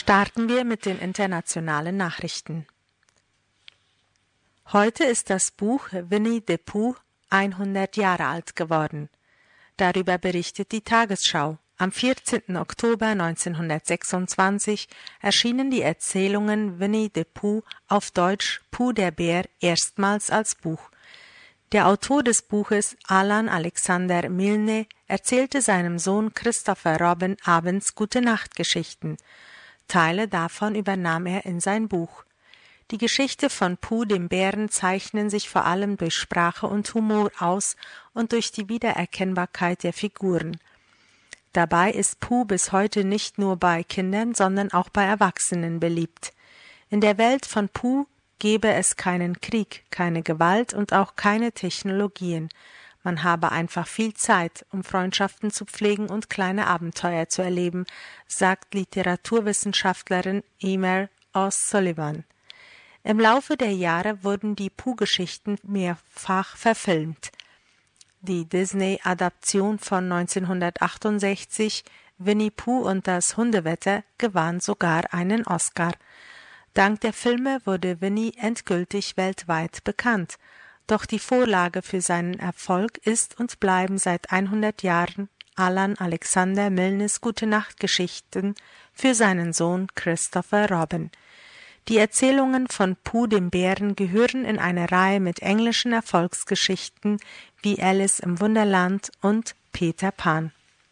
Starten wir mit den internationalen Nachrichten. Heute ist das Buch Winnie the Pooh 100 Jahre alt geworden. Darüber berichtet die Tagesschau. Am 14. Oktober 1926 erschienen die Erzählungen Winnie the Pooh auf Deutsch Pooh der Bär erstmals als Buch. Der Autor des Buches, Alan Alexander Milne, erzählte seinem Sohn Christopher Robin abends Gute-Nacht-Geschichten. Teile davon übernahm er in sein Buch. Die Geschichte von Pooh dem Bären zeichnen sich vor allem durch Sprache und Humor aus und durch die Wiedererkennbarkeit der Figuren. Dabei ist Pooh bis heute nicht nur bei Kindern, sondern auch bei Erwachsenen beliebt. In der Welt von Pooh gebe es keinen Krieg, keine Gewalt und auch keine Technologien. Man habe einfach viel Zeit, um Freundschaften zu pflegen und kleine Abenteuer zu erleben, sagt Literaturwissenschaftlerin Emer O'Sullivan. Im Laufe der Jahre wurden die Pooh-Geschichten mehrfach verfilmt. Die Disney-Adaption von 1968, Winnie Pooh und das Hundewetter, gewann sogar einen Oscar. Dank der Filme wurde Winnie endgültig weltweit bekannt. Doch die Vorlage für seinen Erfolg ist und bleiben seit 100 Jahren Alan Alexander Milnes Gute-Nacht-Geschichten für seinen Sohn Christopher Robin. Die Erzählungen von Pooh dem Bären gehören in eine Reihe mit englischen Erfolgsgeschichten wie Alice im Wunderland und Peter Pan.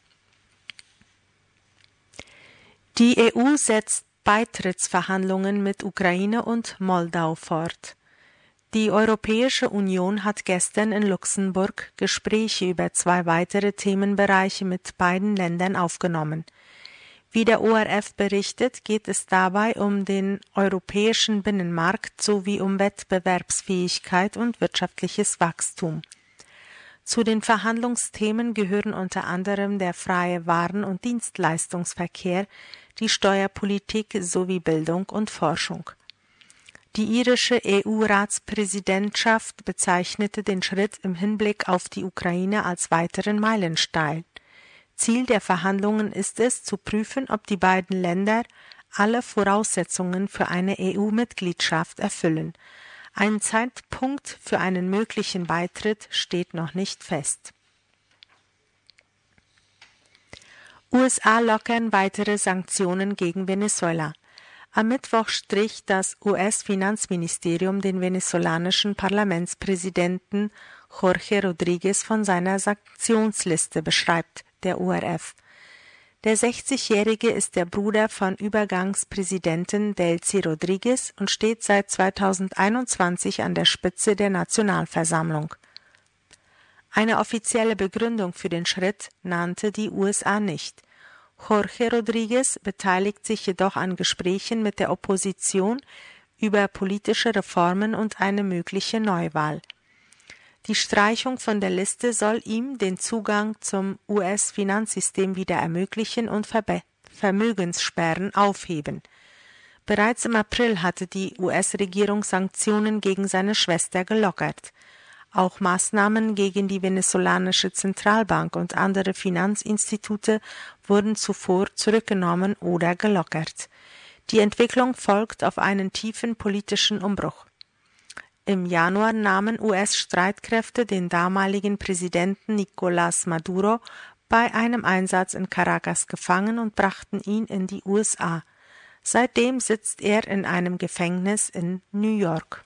Die EU setzt Beitrittsverhandlungen mit Ukraine und Moldau fort. Die Europäische Union hat gestern in Luxemburg Gespräche über 2 weitere Themenbereiche mit beiden Ländern aufgenommen. Wie der ORF berichtet, geht es dabei um den europäischen Binnenmarkt sowie um Wettbewerbsfähigkeit und wirtschaftliches Wachstum. Zu den Verhandlungsthemen gehören unter anderem der freie Waren- und Dienstleistungsverkehr, die Steuerpolitik sowie Bildung und Forschung. Die irische EU-Ratspräsidentschaft bezeichnete den Schritt im Hinblick auf die Ukraine als weiteren Meilenstein. Ziel der Verhandlungen ist es, zu prüfen, ob die beiden Länder alle Voraussetzungen für eine EU-Mitgliedschaft erfüllen. Ein Zeitpunkt für einen möglichen Beitritt steht noch nicht fest. USA lockern weitere Sanktionen gegen Venezuela. Am Mittwoch strich das US-Finanzministerium den venezolanischen Parlamentspräsidenten Jorge Rodríguez von seiner Sanktionsliste, beschreibt der ORF. Der 60-Jährige ist der Bruder von Übergangspräsidentin Delcy Rodríguez und steht seit 2021 an der Spitze der Nationalversammlung. Eine offizielle Begründung für den Schritt nannte die USA nicht. Jorge Rodríguez beteiligt sich jedoch an Gesprächen mit der Opposition über politische Reformen und eine mögliche Neuwahl. Die Streichung von der Liste soll ihm den Zugang zum US-Finanzsystem wieder ermöglichen und Vermögenssperren aufheben. Bereits im April hatte die US-Regierung Sanktionen gegen seine Schwester gelockert. Auch Maßnahmen gegen die venezolanische Zentralbank und andere Finanzinstitute wurden zuvor zurückgenommen oder gelockert. Die Entwicklung folgt auf einen tiefen politischen Umbruch. Im Januar nahmen US-Streitkräfte den damaligen Präsidenten Nicolás Maduro bei einem Einsatz in Caracas gefangen und brachten ihn in die USA. Seitdem sitzt er in einem Gefängnis in New York.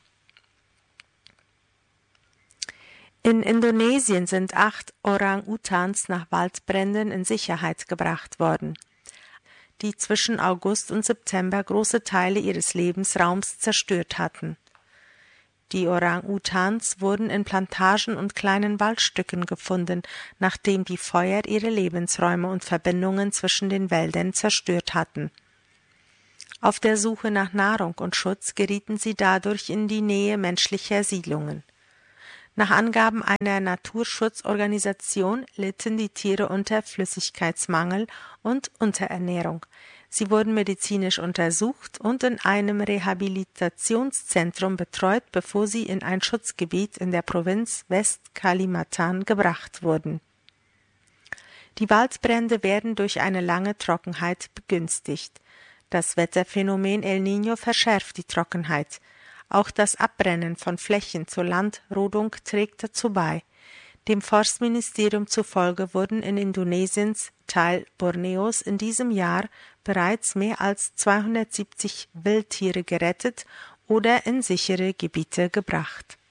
In Indonesien sind 8 Orang-Utans nach Waldbränden in Sicherheit gebracht worden, die zwischen August und September große Teile ihres Lebensraums zerstört hatten. Die Orang-Utans wurden in Plantagen und kleinen Waldstücken gefunden, nachdem die Feuer ihre Lebensräume und Verbindungen zwischen den Wäldern zerstört hatten. Auf der Suche nach Nahrung und Schutz gerieten sie dadurch in die Nähe menschlicher Siedlungen. Nach Angaben einer Naturschutzorganisation litten die Tiere unter Flüssigkeitsmangel und Unterernährung. Sie wurden medizinisch untersucht und in einem Rehabilitationszentrum betreut, bevor sie in ein Schutzgebiet in der Provinz West-Kalimantan gebracht wurden. Die Waldbrände werden durch eine lange Trockenheit begünstigt. Das Wetterphänomen El Niño verschärft die Trockenheit. Auch das Abbrennen von Flächen zur Landrodung trägt dazu bei. Dem Forstministerium zufolge wurden in Indonesiens Teil Borneos in diesem Jahr bereits mehr als 270 Wildtiere gerettet oder in sichere Gebiete gebracht.